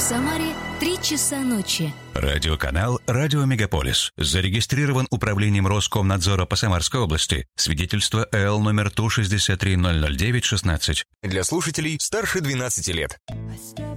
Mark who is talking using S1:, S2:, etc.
S1: Самаре 3 часа ночи.
S2: Радиоканал «Радио Мегаполис». Зарегистрирован Управлением Роскомнадзора по Самарской области. Свидетельство ЭЛ номер ТУ 63009-16.
S3: Для слушателей старше 12 лет.